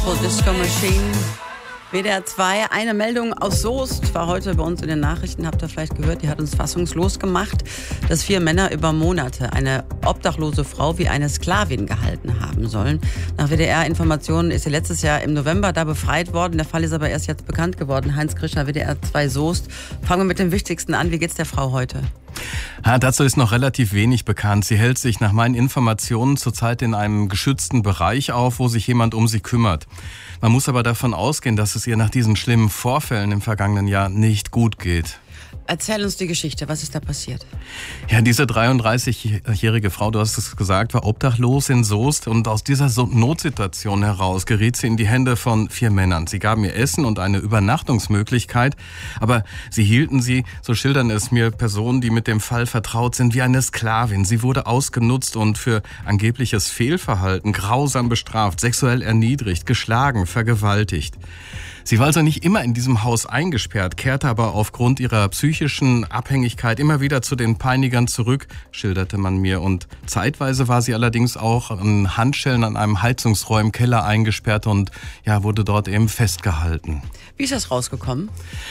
Disco Machine, WDR 2. Eine Meldung aus Soest war heute bei uns in den Nachrichten, habt ihr vielleicht gehört, die hat uns fassungslos gemacht, dass 4 Männer über Monate eine obdachlose Frau wie eine Sklavin gehalten haben sollen. Nach WDR-Informationen ist sie letztes Jahr im November da befreit worden. Der Fall ist aber erst jetzt bekannt geworden. Heinz Krischer, WDR 2 Soest. Fangen wir mit dem Wichtigsten an. Wie geht's der Frau heute? Dazu ist noch relativ wenig bekannt. Sie hält sich nach meinen Informationen zurzeit in einem geschützten Bereich auf, wo sich jemand um sie kümmert. Man muss aber davon ausgehen, dass es ihr nach diesen schlimmen Vorfällen im vergangenen Jahr nicht gut geht. Erzähl uns die Geschichte. Was ist da passiert? Ja, diese 33-jährige Frau, du hast es gesagt, war obdachlos in Soest und aus dieser Notsituation heraus geriet sie in die Hände von 4 Männern. Sie gaben ihr Essen und eine Übernachtungsmöglichkeit, aber sie hielten sie, so schildern es mir Personen, die mit dem Fall vertraut sind, wie eine Sklavin. Sie wurde ausgenutzt und für angebliches Fehlverhalten grausam bestraft, sexuell erniedrigt, geschlagen, vergewaltigt. Sie war also nicht immer in diesem Haus eingesperrt, kehrte aber aufgrund ihrer psychischen Abhängigkeit immer wieder zu den Peinigern zurück, schilderte man mir. Und zeitweise war sie allerdings auch an Handschellen an einem Heizungsrohr im Keller eingesperrt und wurde dort eben festgehalten. Wie ist das rausgekommen?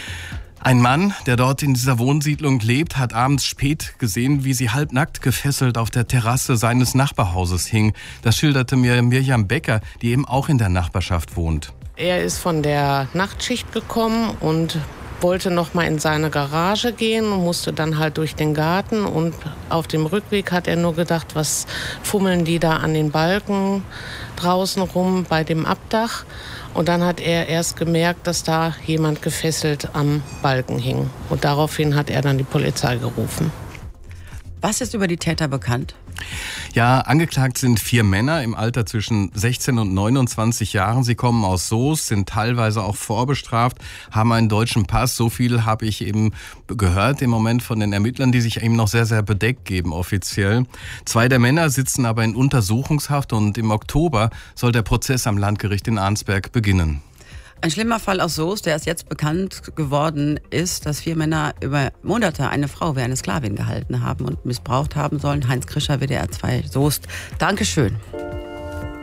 Ein Mann, der dort in dieser Wohnsiedlung lebt, hat abends spät gesehen, wie sie halbnackt gefesselt auf der Terrasse seines Nachbarhauses hing. Das schilderte mir Mirjam Becker, die eben auch in der Nachbarschaft wohnt. Er ist von der Nachtschicht gekommen und wollte noch mal in seine Garage gehen und musste dann halt durch den Garten. Und auf dem Rückweg hat er nur gedacht, was fummeln die da an den Balken draußen rum bei dem Abdach. Und dann hat er erst gemerkt, dass da jemand gefesselt am Balken hing. Und daraufhin hat er dann die Polizei gerufen. Was ist über die Täter bekannt? Ja, angeklagt sind 4 Männer im Alter zwischen 16 und 29 Jahren. Sie kommen aus Soest, sind teilweise auch vorbestraft, haben einen deutschen Pass. So viel habe ich eben gehört im Moment von den Ermittlern, die sich eben noch sehr, sehr bedeckt geben offiziell. 2 der Männer sitzen aber in Untersuchungshaft und im Oktober soll der Prozess am Landgericht in Arnsberg beginnen. Ein schlimmer Fall aus Soest, der erst jetzt bekannt geworden ist, dass 4 Männer über Monate eine Frau wie eine Sklavin gehalten haben und missbraucht haben sollen. Heinz Krischer, WDR 2 Soest. Dankeschön.